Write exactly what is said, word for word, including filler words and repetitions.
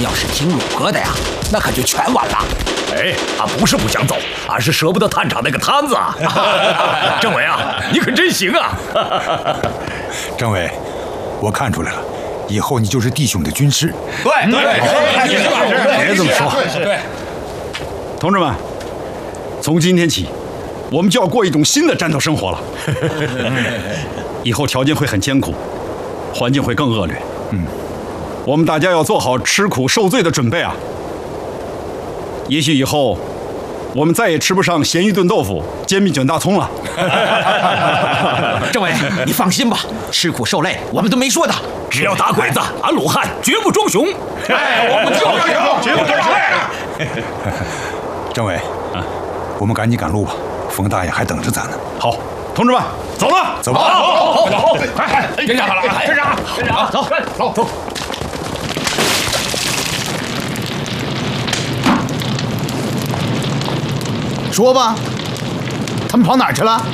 要是听鲁哥的呀，那可就全完了。 哎，俺不是不想走，俺是舍不得探场那个摊子啊。政委啊，你可真行啊！ 政委，我看出来了，以后你就是弟兄的军师。 对对， 别这么说。 对， 同志们，从今天起，我们就要过一种新的战斗生活了。以后条件会很艰苦，环境会更恶劣。嗯，我们大家要做好吃苦受罪的准备啊！也许以后，我们再也吃不上咸鱼炖豆腐、煎饼卷大葱了。 政委，你放心吧，吃苦受累我们都没说的。 只要打鬼子，俺鲁汉绝不装熊。 哎，我们就是绝不装熊。 政委，啊，我们赶紧赶路吧，冯大爷还等着咱呢。 好，同志们，走了， 走吧。 好，好，好，好，快，跟上了，跟上了，跟上了，走，走，走。 说吧，他们跑哪儿去了？